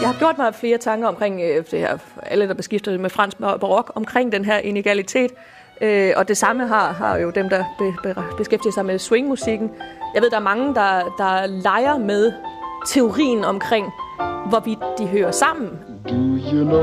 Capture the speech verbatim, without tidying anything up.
Jeg har gjort mig flere tanker omkring øh, det her, alle der beskæftiger sig med fransk barok, omkring den her inegalitet. Øh, og det samme har, har jo dem, der be, be, beskæftiger sig med swingmusikken. Jeg ved, der er mange, der, der leger med teorien omkring, hvorvidt de hører sammen. Do you know